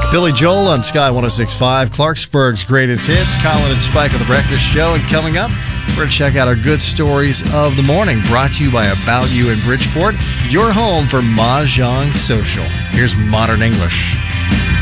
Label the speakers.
Speaker 1: Billy Joel on Sky 106.5, Clarksburg's greatest hits, Colin and Spike on The Breakfast Show. And coming up, we're going to check out our good stories of the morning, brought to you by About You in Bridgeport, your home for Mahjong Social. Here's Modern English.